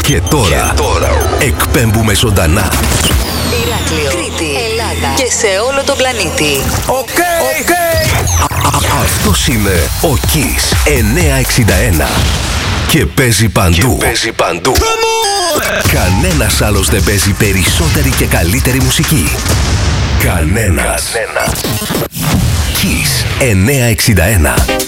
Και τώρα εκπέμπουμε ζωντανά. Ηράκλειο, Κρήτη, Ελλάδα και σε όλο τον πλανήτη. Οκ. Αυτός είναι ο Kiss 961 και παίζει παντού. Κανένας άλλος δεν παίζει περισσότερη και καλύτερη μουσική. Κανένας. Kiss 961.